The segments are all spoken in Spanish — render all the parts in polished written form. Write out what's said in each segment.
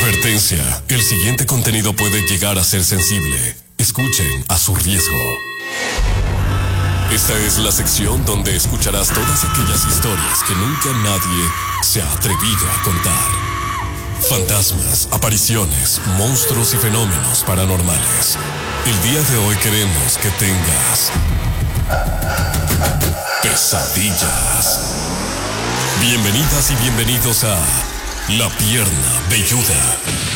Advertencia, el siguiente contenido puede llegar a ser sensible. Escuchen a su riesgo. Esta es la sección donde escucharás todas aquellas historias que nunca nadie se ha atrevido a contar. Fantasmas, apariciones, monstruos y fenómenos paranormales. El día de hoy queremos que tengas pesadillas. Bienvenidas y bienvenidos a La Pierna Velluda.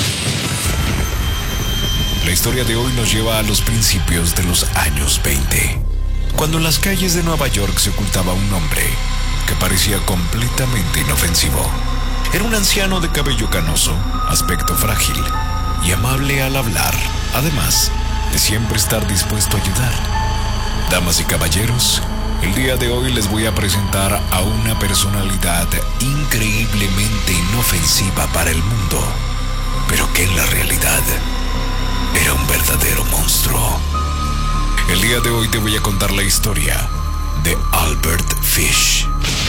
La historia de hoy nos lleva a los principios de los años 20, cuando en las calles de Nueva York se ocultaba un hombre que parecía completamente inofensivo. Era un anciano de cabello canoso, aspecto frágil y amable al hablar, además de siempre estar dispuesto a ayudar. Damas y caballeros, el día de hoy les voy a presentar a una personalidad increíblemente inofensiva para el mundo, pero que en la realidad era un verdadero monstruo. El día de hoy te voy a contar la historia de Albert Fish.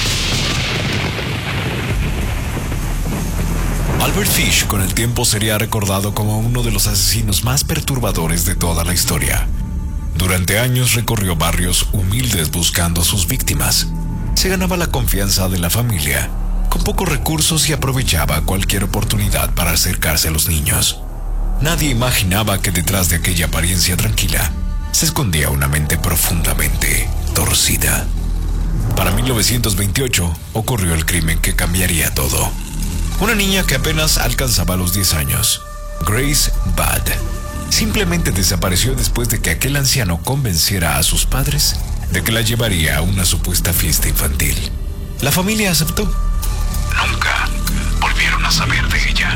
Albert Fish con el tiempo sería recordado como uno de los asesinos más perturbadores de toda la historia. Durante años recorrió barrios humildes buscando a sus víctimas. Se ganaba la confianza de la familia, con pocos recursos, y aprovechaba cualquier oportunidad para acercarse a los niños. Nadie imaginaba que detrás de aquella apariencia tranquila se escondía una mente profundamente torcida. Para 1928 ocurrió el crimen que cambiaría todo. Una niña que apenas alcanzaba los 10 años, Grace Budd, simplemente desapareció después de que aquel anciano convenciera a sus padres de que la llevaría a una supuesta fiesta infantil. La familia aceptó. Nunca volvieron a saber de ella.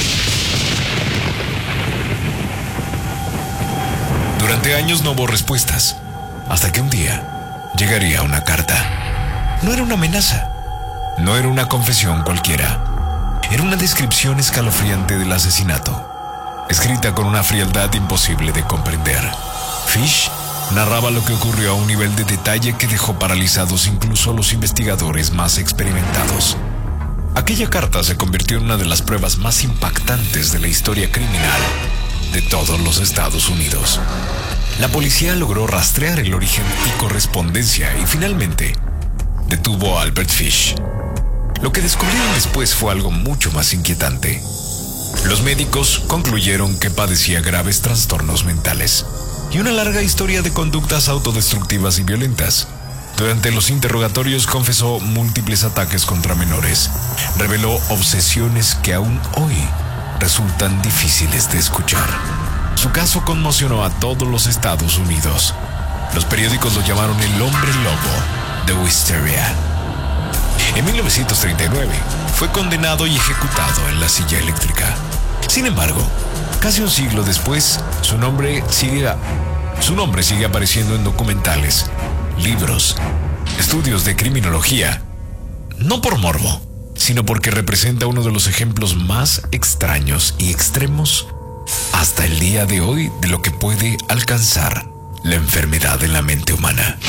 Durante años no hubo respuestas, hasta que un día llegaría una carta. No era una amenaza, no era una confesión cualquiera, era una descripción escalofriante del asesinato, escrita con una frialdad imposible de comprender. Fish narraba lo que ocurrió a un nivel de detalle que dejó paralizados incluso a los investigadores más experimentados. Aquella carta se convirtió en una de las pruebas más impactantes de la historia criminal de todos los Estados Unidos. La policía logró rastrear el origen y correspondencia y finalmente detuvo a Albert Fish. Lo que descubrieron después fue algo mucho más inquietante. Los médicos concluyeron que padecía graves trastornos mentales y una larga historia de conductas autodestructivas y violentas. Durante los interrogatorios confesó múltiples ataques contra menores. Reveló obsesiones que aún hoy resultan difíciles de escuchar. Su caso conmocionó a todos los Estados Unidos. Los periódicos lo llamaron el hombre lobo de Wisteria. En 1939 fue condenado y ejecutado en la silla eléctrica. Sin embargo, casi un siglo después, su nombre sigue apareciendo en documentales, libros, estudios de criminología. No por morbo, sino porque representa uno de los ejemplos más extraños y extremos hasta el día de hoy de lo que puede alcanzar la enfermedad en la mente humana.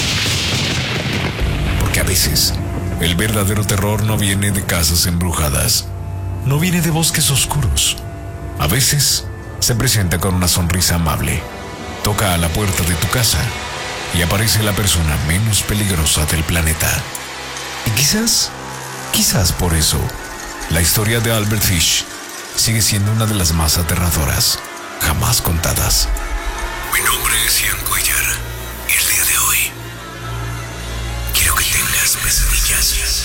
Porque a veces el verdadero terror no viene de casas embrujadas, no viene de bosques oscuros. A veces se presenta con una sonrisa amable, toca a la puerta de tu casa y aparece la persona menos peligrosa del planeta. Y quizás por eso, la historia de Albert Fish sigue siendo una de las más aterradoras jamás contadas. Mi nombre es Ian Cuellar y el día de hoy quiero que tengas pesadillas.